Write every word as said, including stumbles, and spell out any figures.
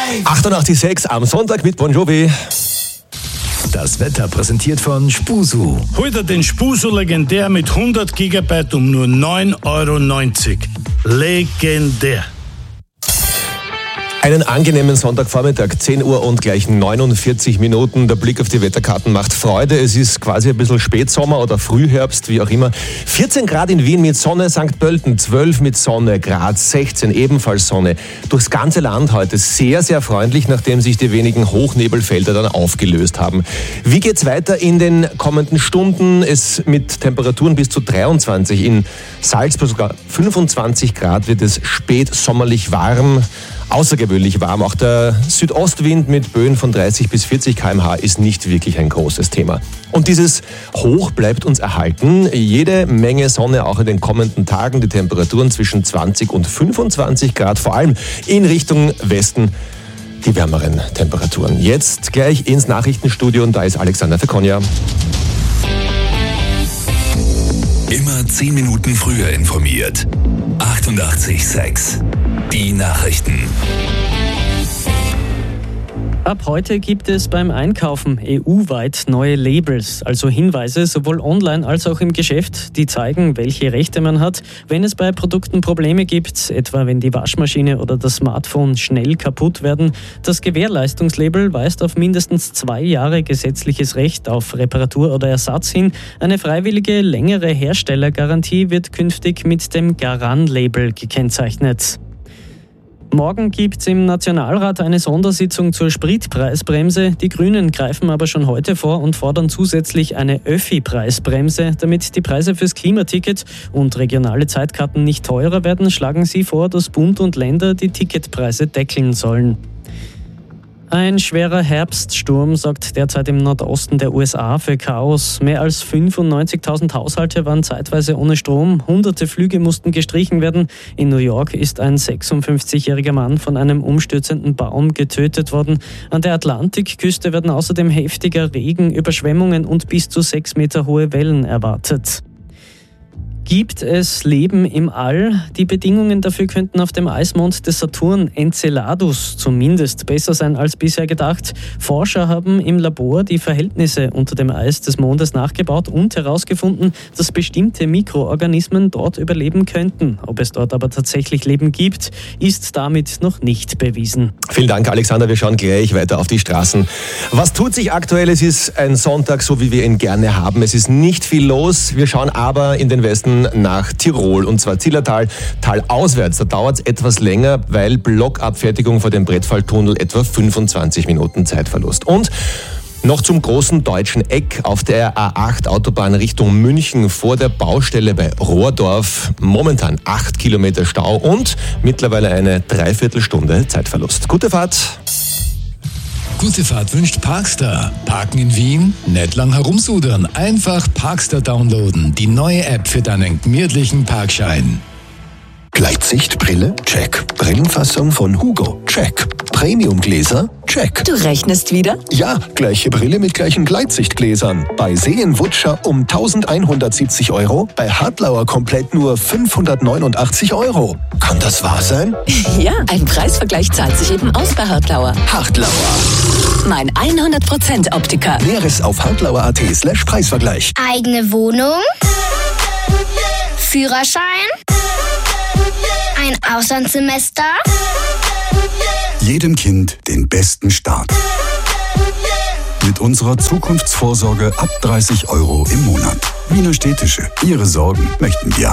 achtundachtzig Komma sechs am Sonntag mit Bon Jovi. Das Wetter präsentiert von Spusu. Heute den Spusu legendär mit hundert Gigabyte um nur neun Euro neunzig. Legendär. Einen angenehmen Sonntagvormittag, zehn Uhr und gleich neunundvierzig Minuten. Der Blick auf die Wetterkarten macht Freude. Es ist quasi ein bisschen Spätsommer oder Frühherbst, wie auch immer. vierzehn Grad in Wien mit Sonne, Sankt Pölten zwölf mit Sonne, Graz sechzehn ebenfalls Sonne. Durchs ganze Land heute sehr, sehr freundlich, nachdem sich die wenigen Hochnebelfelder dann aufgelöst haben. Wie geht's weiter in den kommenden Stunden? Es mit Temperaturen bis zu dreiundzwanzig. In Salzburg sogar fünfundzwanzig Grad wird es spätsommerlich warm. Außergewöhnlich warm. Auch der Südostwind mit Böen von dreißig bis vierzig Kilometer pro Stunde ist nicht wirklich ein großes Thema. Und dieses Hoch bleibt uns erhalten. Jede Menge Sonne auch in den kommenden Tagen. Die Temperaturen zwischen zwanzig und fünfundzwanzig Grad, vor allem in Richtung Westen. Die wärmeren Temperaturen. Jetzt gleich ins Nachrichtenstudio und da ist Alexander Fekonja. Immer zehn Minuten früher informiert. achtundachtzig Komma sechs. Die Nachrichten. Ab heute gibt es beim Einkaufen E U-weit neue Labels, also Hinweise sowohl online als auch im Geschäft, die zeigen, welche Rechte man hat, wenn es bei Produkten Probleme gibt, etwa wenn die Waschmaschine oder das Smartphone schnell kaputt werden. Das Gewährleistungslabel weist auf mindestens zwei Jahre gesetzliches Recht auf Reparatur oder Ersatz hin. Eine freiwillige, längere Herstellergarantie wird künftig mit dem Garan-Label gekennzeichnet. Morgen gibt es im Nationalrat eine Sondersitzung zur Spritpreisbremse. Die Grünen greifen aber schon heute vor und fordern zusätzlich eine Öffi-Preisbremse. Damit die Preise fürs Klimaticket und regionale Zeitkarten nicht teurer werden, schlagen sie vor, dass Bund und Länder die Ticketpreise deckeln sollen. Ein schwerer Herbststurm sorgt derzeit im Nordosten der U S A für Chaos. Mehr als fünfundneunzigtausend Haushalte waren zeitweise ohne Strom. Hunderte Flüge mussten gestrichen werden. In New York ist ein sechsundfünfzigjähriger Mann von einem umstürzenden Baum getötet worden. An der Atlantikküste werden außerdem heftiger Regen, Überschwemmungen und bis zu sechs Meter hohe Wellen erwartet. Gibt es Leben im All? Die Bedingungen dafür könnten auf dem Eismond des Saturn Enceladus zumindest besser sein als bisher gedacht. Forscher haben im Labor die Verhältnisse unter dem Eis des Mondes nachgebaut und herausgefunden, dass bestimmte Mikroorganismen dort überleben könnten. Ob es dort aber tatsächlich Leben gibt, ist damit noch nicht bewiesen. Vielen Dank, Alexander. Wir schauen gleich weiter auf die Straßen. Was tut sich aktuell? Es ist ein Sonntag, so wie wir ihn gerne haben. Es ist nicht viel los. Wir schauen aber in den Westen nach Tirol, und zwar Zillertal, talauswärts. Da dauert es etwas länger, weil Blockabfertigung vor dem Brettfalltunnel etwa fünfundzwanzig Minuten Zeitverlust. Und noch zum großen deutschen Eck auf der A acht Autobahn Richtung München vor der Baustelle bei Rohrdorf. Momentan acht Kilometer Stau und mittlerweile eine Dreiviertelstunde Zeitverlust. Gute Fahrt! Gute Fahrt wünscht Parkstar. Parken in Wien? Nicht lang herumsudern. Einfach Parkstar downloaden. Die neue App für deinen gemütlichen Parkschein. Gleitsichtbrille? Check. Brillenfassung von Hugo? Check. Premiumgläser? Check. Du rechnest wieder? Ja, gleiche Brille mit gleichen Gleitsichtgläsern. Bei Seen-Wutscher um eintausendeinhundertsiebzig Euro, bei Hartlauer komplett nur fünfhundertneunundachtzig Euro. Kann das wahr sein? Ja, ein Preisvergleich zahlt sich eben aus bei Hartlauer. Hartlauer. Mein hundert Prozent Optiker. Näheres auf hartlauer punkt at slash Preisvergleich. Eigene Wohnung? Führerschein? Ein Auslandssemester? Jedem Kind den besten Start. Mit unserer Zukunftsvorsorge ab dreißig Euro im Monat. Wiener Städtische. Ihre Sorgen möchten wir